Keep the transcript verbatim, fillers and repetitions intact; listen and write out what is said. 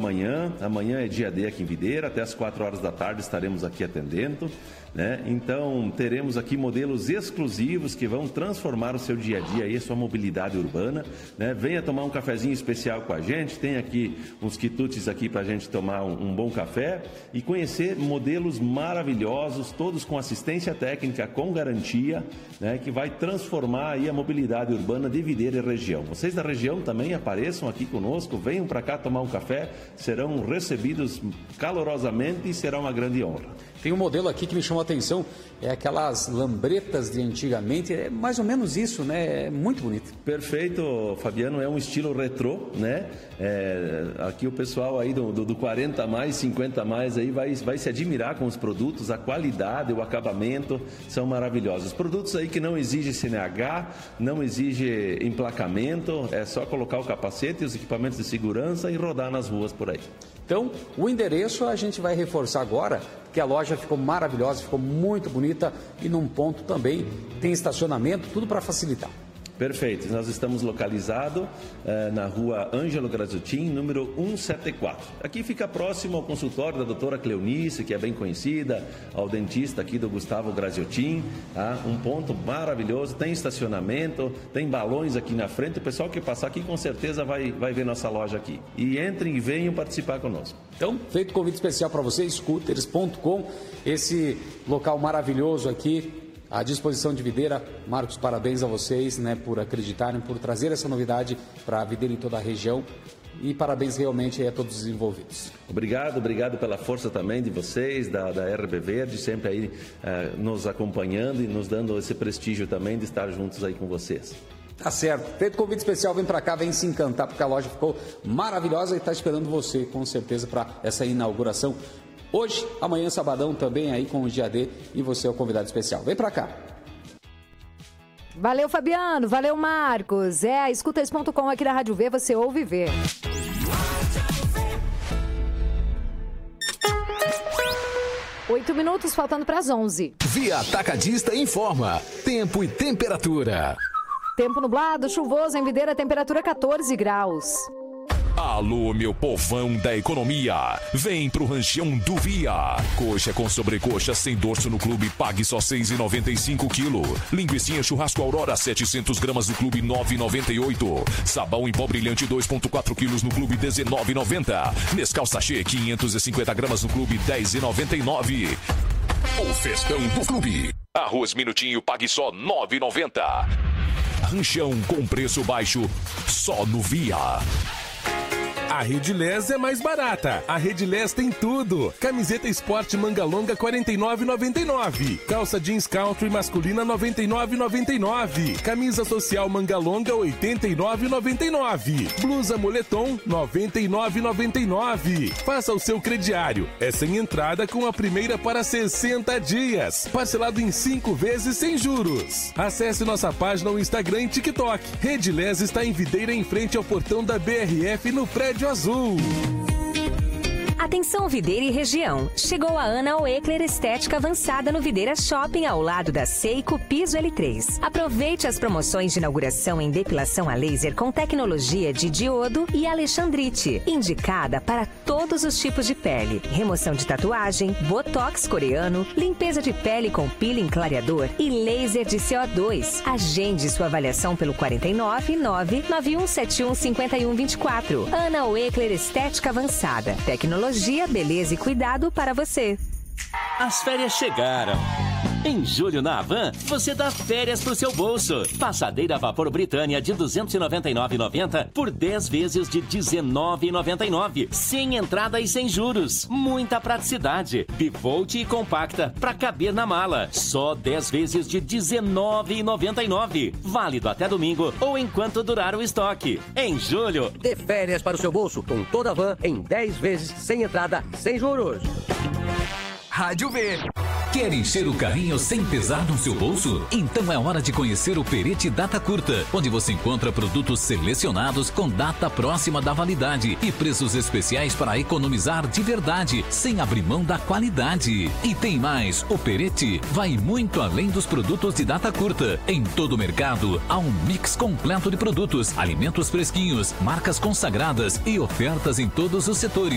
amanhã. Amanhã é dia D aqui em Videira, até as quatro horas da tarde estaremos aqui atendendo, né? Então, teremos aqui modelos exclusivos que vão transformar o seu dia a dia e a sua mobilidade urbana, né? Venha tomar um cafezinho especial com a gente, tem aqui uns quitutes aqui para a gente tomar um, um bom café e conhecer modelos maravilhosos, todos com assistência técnica, com garantia, né? Que vai transformar aí a mobilidade urbana de Videira e região. Vocês da região também apareçam aqui conosco, venham para cá tomar um café, serão recebidos calorosamente e será uma grande honra. Tem um modelo aqui que me chamou a atenção, é aquelas lambretas de antigamente, é mais ou menos isso, né? É muito bonito. Perfeito, Fabiano, é um estilo retrô, né? É, aqui o pessoal aí do, do, do quarenta mais, cinquenta mais aí vai, vai se admirar com os produtos, a qualidade, o acabamento são maravilhosos. Os produtos aí que não exigem C N H, não exigem emplacamento, é só colocar o capacete e os equipamentos de segurança e rodar nas ruas por aí. Então, o endereço a gente vai reforçar agora, porque a loja ficou maravilhosa, ficou muito bonita e num ponto também tem estacionamento, tudo para facilitar. Perfeito, nós estamos localizados eh, na rua Ângelo Graziotin, número cento e setenta e quatro. Aqui fica próximo ao consultório da doutora Cleonice, que é bem conhecida, ao dentista aqui do Gustavo Graziotin, tá? Um ponto maravilhoso, tem estacionamento, tem balões aqui na frente, o pessoal que passar aqui com certeza vai, vai ver nossa loja aqui. E entrem e venham participar conosco. Então, feito convite especial para você, scooters ponto com, esse local maravilhoso aqui, à disposição de Videira. Marcos, parabéns a vocês, né, por acreditarem, por trazer essa novidade para a Videira em toda a região e parabéns realmente a todos os envolvidos. Obrigado, obrigado pela força também de vocês, da, da R B Verde, sempre aí uh, nos acompanhando e nos dando esse prestígio também de estar juntos aí com vocês. Tá certo. Feito convite especial, vem para cá, vem se encantar, porque a loja ficou maravilhosa e está esperando você, com certeza, para essa inauguração. Hoje, amanhã, sabadão, também aí com o Dia D e você é o convidado especial. Vem pra cá. Valeu, Fabiano. Valeu, Marcos. É a scooters ponto com aqui da Rádio V, você ouve e vê. Oito minutos, faltando para as onze. Via Atacadista informa. Tempo e temperatura. Tempo nublado, chuvoso em Videira, temperatura quatorze graus. Alô, meu povão da economia, vem pro ranchão do Via. Coxa com sobrecoxa sem dorso no clube, pague só seis reais e noventa e cinco quilo. Linguicinha churrasco Aurora, setecentos gramas no clube, nove reais e noventa e oito. Sabão em pó brilhante, dois vírgula quatro quilos no clube, dezenove reais e noventa. Nescau sachê, quinhentos e cinquenta gramas no clube, dez reais e noventa e nove. O festão do clube. Arroz minutinho, pague só nove reais e noventa. Ranchão com preço baixo, só no Via. A Redilés é mais barata. A Redilés tem tudo. Camiseta esporte manga longa quarenta e nove reais e noventa e nove. Calça jeans country masculina noventa e nove reais e noventa e nove. Camisa social manga longa oitenta e nove reais e noventa e nove. Blusa moletom noventa e nove reais e noventa e nove. Faça o seu crediário. É sem entrada com a primeira para sessenta dias. Parcelado em cinco vezes sem juros. Acesse nossa página no Instagram e TikTok. Redilés está em Videira, em frente ao portão da B R F no prédio Azul. Atenção Videira e região. Chegou a Ana Oekler Estética Avançada no Videira Shopping, ao lado da Seiko Piso L três. Aproveite as promoções de inauguração em depilação a laser com tecnologia de diodo e alexandrite, indicada para todos os tipos de pele. Remoção de tatuagem, botox coreano, limpeza de pele com peeling clareador e laser de C O dois. Agende sua avaliação pelo quarenta e nove, nove nove um sete um cinco um dois quatro. Ana Oekler Estética Avançada. Tecnologia, beleza e cuidado para você. As férias chegaram. Em julho na Havan, você dá férias pro seu bolso. Passadeira a vapor Britânia de duzentos e noventa e nove reais e noventa centavos por dez vezes de dezenove reais e noventa e nove centavos, sem entrada e sem juros. Muita praticidade. Bivolt e compacta para caber na mala. Só dez vezes de dezenove reais e noventa e nove centavos. Válido até domingo ou enquanto durar o estoque. Em julho, dê férias para o seu bolso com toda a Havan em dez vezes sem entrada, sem juros. Rádio V. Quer encher o carrinho sem pesar no seu bolso? Então é hora de conhecer o Perete Data Curta, onde você encontra produtos selecionados com data próxima da validade e preços especiais para economizar de verdade, sem abrir mão da qualidade. E tem mais, o Perete vai muito além dos produtos de data curta. Em todo o mercado, há um mix completo de produtos, alimentos fresquinhos, marcas consagradas e ofertas em todos os setores.